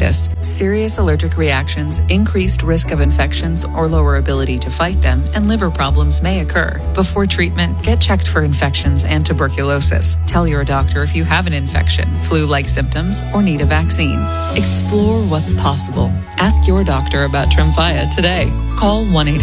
bronchitis. Serious allergic reactions, increased risk of infections or lower ability to fight them, and liver problems may occur. Before treatment, get checked for infections and tuberculosis. Tell your doctor if you have an infection, flu-like symptoms, or need a vaccine. Explore what's possible. Ask your doctor about Tremfya today. Call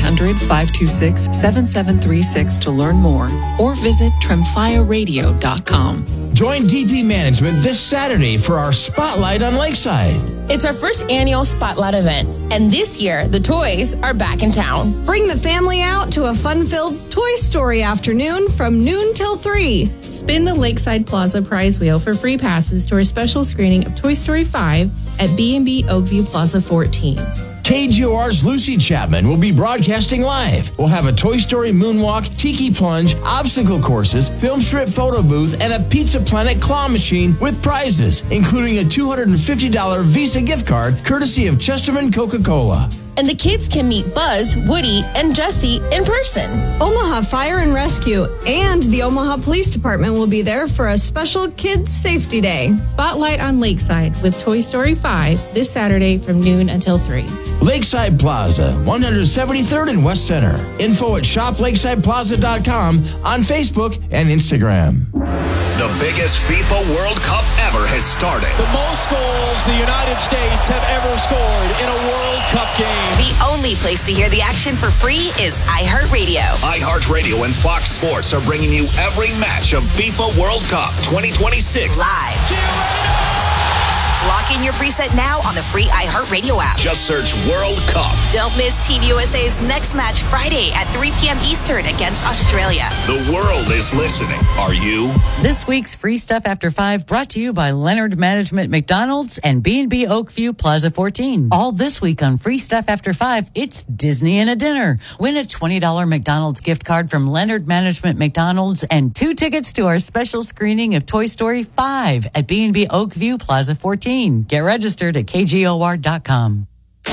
1-800-526-7736 to learn more or visit TremfyaRadio.com. Join DP Management this Saturday for our Spotlight on Lakeside. It's our first annual Spotlight event, and this year, the toys are back in town. Bring the family out to a fun-filled Toy Story afternoon from noon till 3. Spin the Lakeside Plaza prize wheel for free passes to our special screening of Toy Story 5 at B&B Oakview Plaza 14. KGOR's Lucy Chapman will be broadcasting live. We'll have a Toy Story moonwalk, tiki plunge, obstacle courses, film strip photo booth, and a Pizza Planet claw machine with prizes, including a $250 Visa gift card courtesy of Chesterman Coca-Cola. And the kids can meet Buzz, Woody, and Jessie in person. Omaha Fire and Rescue and the Omaha Police Department will be there for a special Kids Safety Day. Spotlight on Lakeside with Toy Story 5 this Saturday from noon until 3. Lakeside Plaza, 173rd and West Center. Info at shoplakesideplaza.com on Facebook and Instagram. The biggest FIFA World Cup ever has started. The most goals the United States have ever scored in a World Cup game. The only place to hear the action for free is iHeartRadio. iHeartRadio and Fox Sports are bringing you every match of FIFA World Cup 2026 live. Lock in your preset now on the free iHeartRadio app. Just search World Cup. Don't miss Team USA's next match Friday at 3 p.m. Eastern against Australia. The world is listening. Are you? This week's Free Stuff After 5 brought to you by Leonard Management McDonald's and B&B Oakview Plaza 14. All this week on Free Stuff After 5, it's Disney and a dinner. Win a $20 McDonald's gift card from Leonard Management McDonald's and 2 tickets to our special screening of Toy Story 5 at B&B Oakview Plaza 14. Get registered at KGOR.com.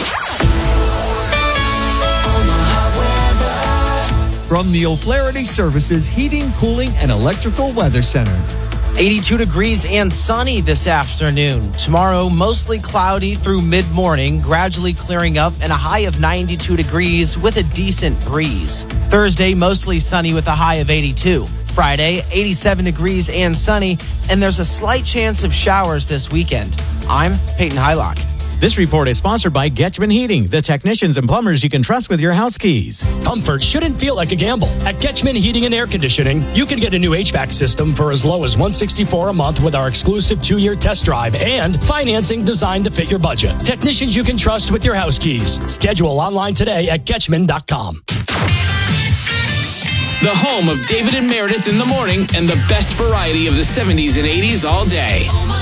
From the O'Flaherty Services Heating, Cooling, and Electrical Weather Center. 82 degrees and sunny this afternoon. Tomorrow, mostly cloudy through mid-morning, gradually clearing up, and a high of 92 degrees with a decent breeze. Thursday, mostly sunny with a high of 82. Friday, 87 degrees and sunny, and there's a slight chance of showers this weekend. I'm Peyton Hylock. This report is sponsored by Getchman Heating, the technicians and plumbers you can trust with your house keys. Comfort shouldn't feel like a gamble. At Getchman Heating and Air Conditioning, you can get a new HVAC system for as low as $164 a month with our exclusive 2-year test drive and financing designed to fit your budget. Technicians you can trust with your house keys. Schedule online today at Getchman.com. The home of David and Meredith in the morning and the best variety of the 70s and 80s all day.